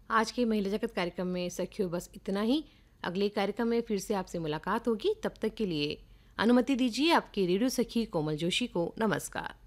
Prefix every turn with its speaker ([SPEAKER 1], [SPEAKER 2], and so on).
[SPEAKER 1] आज के महिला जगत कार्यक्रम में सखियों बस इतना ही। अगले कार्यक्रम में फिर से आपसे मुलाकात होगी। तब तक के लिए अनुमति दीजिए आपकी रेडियो सखी कोमल जोशी को। नमस्कार।